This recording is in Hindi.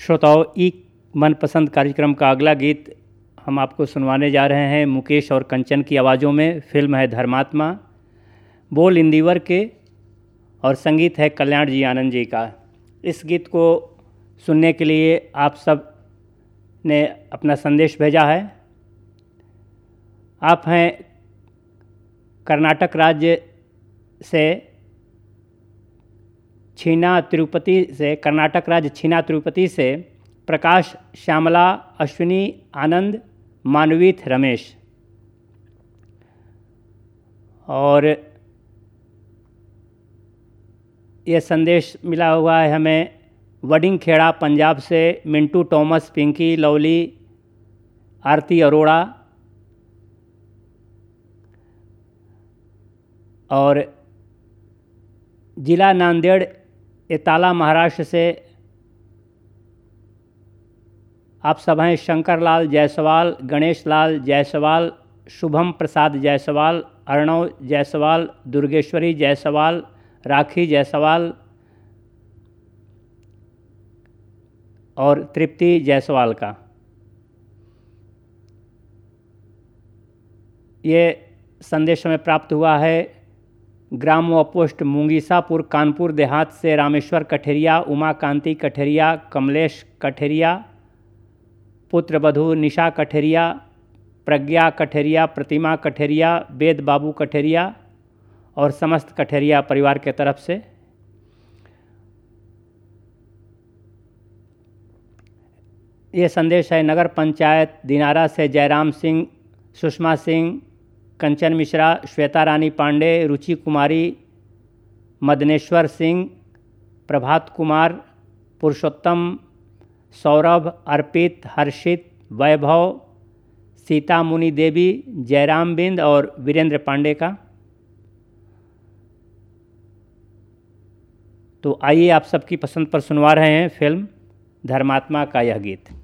श्रोताओं, मनपसंद कार्यक्रम का अगला गीत हम आपको सुनवाने जा रहे हैं मुकेश और कंचन की आवाज़ों में। फिल्म है धर्मात्मा, बोल इंदिवर के और संगीत है कल्याण जी आनंद जी का। इस गीत को सुनने के लिए आप सब ने अपना संदेश भेजा है। आप हैं कर्नाटक राज्य से कर्नाटक राज्य छीना तिरुपति से प्रकाश, श्यामला, अश्विनी, आनंद, मानवीत, रमेश। और ये संदेश मिला हुआ है हमें वडिंग खेड़ा पंजाब से मिंटू, टॉमस, पिंकी, लवली, आरती अरोड़ा। और जिला नांदेड़ एताला महाराष्ट्र से आप सब हैं शंकर लाल जायसवाल, गणेश लाल जायसवाल, शुभम प्रसाद जायसवाल, अर्णव जायसवाल, दुर्गेश्वरी जायसवाल, राखी जायसवाल और तृप्ति जायसवाल का। ये संदेश हमें प्राप्त हुआ है ग्राम व पोस्ट मुंगीसापुर, कानपुर देहात से रामेश्वर कठेरिया, उमा कांति कठेरिया, कमलेश कठेरिया, पुत्र वधू निशा कठेरिया, प्रज्ञा कठेरिया, प्रतिमा कठेरिया, वेद बाबू कठेरिया और समस्त कठेरिया परिवार के तरफ से। ये संदेश है नगर पंचायत दिनारा से जयराम सिंह, सुषमा सिंह, कंचन मिश्रा, श्वेता रानी पांडे, रुचि कुमारी, मदनेश्वर सिंह, प्रभात कुमार, पुरुषोत्तम, सौरभ, अर्पित, हर्षित, वैभव, सीता मुनि देवी, जयराम बिंद और वीरेंद्र पांडे का। तो आइए आप सबकी पसंद पर सुनवा रहे हैं फिल्म धर्मात्मा का यह गीत।